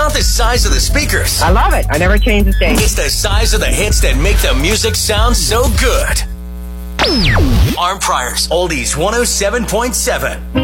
not the size of the speakers. I love it. I never change the station. It's the size of the hits that make the music sound so good. Arm Pryor's Oldies 107.7.